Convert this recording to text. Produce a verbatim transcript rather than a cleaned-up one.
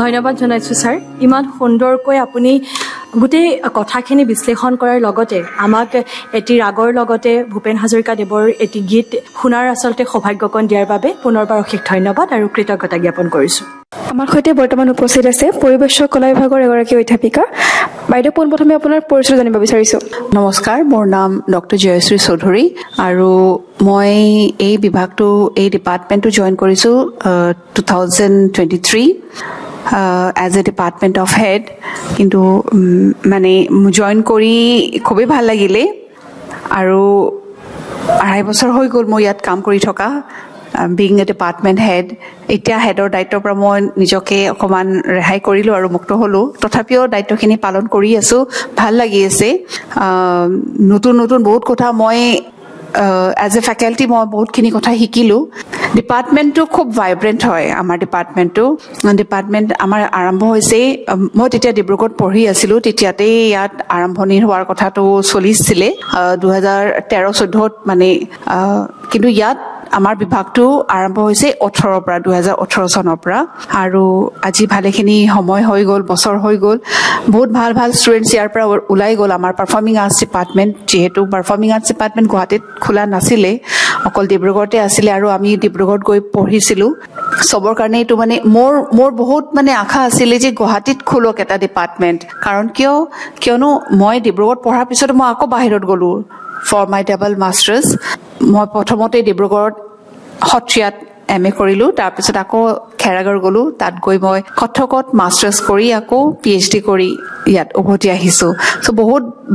ধন্যবাদ জনাইছো স্যাৰ ইমান সুন্দৰকৈ আপুনি গোটেই কথাখিনি বিশ্লেষণ কৰাৰ লগতে আমাক এটি ৰাগৰ লগতে ভূপেন হাজৰিকা দেৱৰ এটি গীত শুনাৰ আচলতে সৌভাগ্যকণ দিয়াৰ বাবে পুনৰবাৰ অশেষ ধন্যবাদ আৰু কৃতজ্ঞতা জ্ঞাপন কৰিছো আমাৰ সৈতে বৰ্তমান উপস্থিত আছে পৰিৱেশ কলা বিভাগৰ এগৰাকী অধ্যাপিকা বাইদেউ পোনপ্ৰথমে আপোনাৰ পৰিচয় জানিব বিচাৰিছো নমস্কাৰ মোৰ নাম ডক্টৰ জয়শ্ৰী চৌধুৰী আৰু মই এই বিভাগটো এই ডিপাৰ্টমেণ্টটো জইন কৰিছো two thousand twenty three as a department of head কিন্তু মানে জইন কৰি খুবেই ভাল লাগিলে আৰু আঢ়াই বছৰ হৈ গ'ল মই ইয়াত কাম কৰি থকা being a department head এতিয়া হেডৰ দায়িত্বৰ পৰা মই নিজকে অকমান ৰেহাই কৰিলো আৰু মুক্ত হলো তথাপিও দায়িত্বখিনি পালন কৰি আছো ভাল লাগি আছে নতুন নতুন বহুত কথা মই এজ এ ফেকাল্টি মই বহুতখিনি কথা শিকিলো ডিপাৰ্টমেণ্টটো খুব ভাইব্ৰেণ্ট হয় আমাৰ ডিপাৰ্টমেণ্টটো ডিপাৰ্টমেণ্ট আমাৰ আৰম্ভ হৈছে মই তেতিয়া ডিব্ৰুগড়ত পঢ়ি আছিলো তেতিয়াতে ইয়াত আৰম্ভণি হোৱাৰ কথাটো চলিছিলে দুহেজাৰ তেৰ চৈধ্যত মানে কিন্তু ইয়াত আমাৰ বিভাগটো আৰম্ভ হৈছে ওঠৰৰ পৰা দুহেজাৰ ওঠৰ চনৰ পৰা আৰু আজি ভালেখিনি সময় হৈ গ'ল বছৰ হৈ গ'ল বহুত ভাল ভাল ষ্টুডেণ্টছ ইয়াৰ পৰা ওলাই গ'ল আমাৰ পাৰফৰ্মিং আৰ্টছ ডিপাৰ্টমেণ্ট যিহেতু পাৰফৰ্মিং আৰ্টছ ডিপাৰ্টমেণ্ট গুৱাহাটীত খোলা নাছিলে অকল ডিব্ৰুগড়তে আছিলে আৰু আমি ডিব্ৰুগড়ত গৈ পঢ়িছিলোঁ চবৰ কাৰণে এইটো মানে মোৰ মোৰ বহুত মানে আশা আছিলে যে গুৱাহাটীত খোলক এটা ডিপাৰ্টমেণ্ট কাৰণ কিয় কিয়নো মই ডিব্ৰুগড়ত পঢ়াৰ পিছত মই আকৌ বাহিৰত গ'লোঁ ফৰ মাই ডাবল মাষ্টাৰ্ছ মই প্ৰথমতে ডিব্ৰুগড়ত সত্ৰীয়াত এম এ কৰিলোঁ তাৰপিছত আকৌ খেৰাগড় গ'লোঁ তাত গৈ মই কথকত মাষ্টাৰ্ছ কৰি আকৌ পি এইচ ডি কৰি ইয়াত উভতি আহিছোঁ চ' বহুত